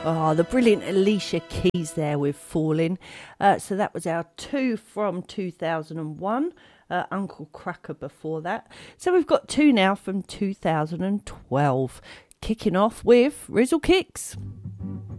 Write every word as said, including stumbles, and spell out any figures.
Oh, the brilliant Alicia Keys there with Falling. Uh, so that was our two from two thousand one. Uh, Uncle Cracker before that. So we've got two now from two thousand twelve. Kicking off with Rizzle Kicks.